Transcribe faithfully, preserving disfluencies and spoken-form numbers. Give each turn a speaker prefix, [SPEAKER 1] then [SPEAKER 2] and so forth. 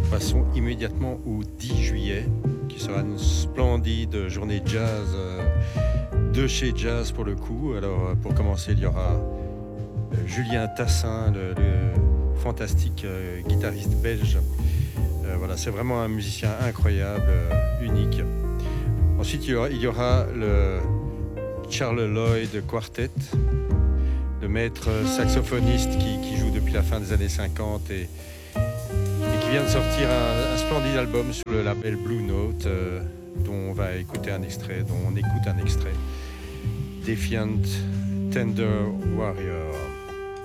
[SPEAKER 1] Passons immédiatement au dix juillet, qui sera une splendide journée jazz euh, de chez Jazz pour le coup. Alors, pour commencer, il y aura euh, Julien Tassin, le, le fantastique euh, guitariste belge. Euh, voilà, c'est vraiment un musicien incroyable, euh, unique. Ensuite, il y aura, il y aura le Charles Lloyd Quartet, le maître saxophoniste qui, qui joue depuis la fin des années cinquante et, et qui vient de sortir un, un splendide album sur le label Blue Note, euh, dont on va écouter un extrait, dont on écoute un extrait. Defiant Tender Warrior.